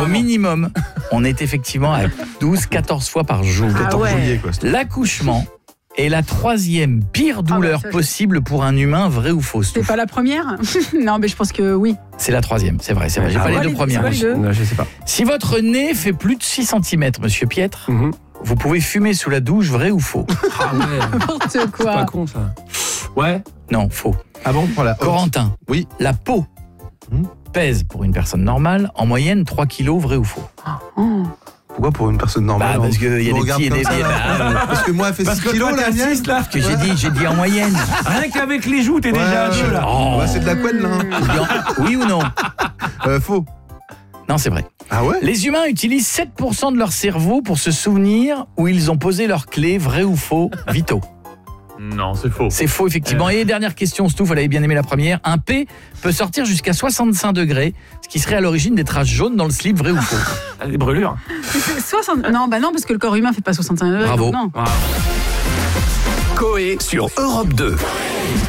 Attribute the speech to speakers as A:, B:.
A: Au minimum, on est effectivement à 12-14 fois par jour.
B: 14 juillet, quoi.
A: L'accouchement est la 3e pire douleur possible pour un humain, vrai ou faux?
C: C'est pas la première? Non, mais je pense que oui.
A: C'est la 3e, c'est vrai. J'ai pas les deux premières.
B: Non, je sais pas.
A: Si votre nez fait plus de 6 cm, monsieur Pietre, vous pouvez fumer sous la douche, vrai ou faux?
B: Ah ouais.
C: N'importe
B: C'est
C: quoi.
B: pas con ça. Ouais.
A: Non, faux.
B: Ah bon? Voilà.
A: Corentin,
B: Oui.
A: la peau pèse pour une personne normale en moyenne 3 kilos, vrai ou faux?
B: Pourquoi pour une personne normale?
A: Parce qu'il y a des petits et des...
B: Parce que moi, elle fait 6 kilos, la mienne.
A: Parce que j'ai dit en moyenne.
D: Rien qu'avec les joues, t'es déjà un là.
A: Oh.
B: C'est de la couenne, là.
A: Oui ou non?
B: Faux.
A: Non, c'est vrai.
B: Ah ouais?
A: Les humains utilisent 7% de leur cerveau pour se souvenir où ils ont posé leurs clés, vrai ou faux? Vito.
D: Non, c'est faux.
A: C'est faux, effectivement. Et dernière question, Stouff, elle avait bien aimé la première. Un P peut sortir jusqu'à 65 degrés, ce qui serait à l'origine des traces jaunes dans le slip, vrai ou faux?
D: Des brûlures.
C: 60... Non, bah non, parce que le corps humain fait pas 65 degrés.
A: Bravo.
C: Non.
E: Coé sur Europe 2.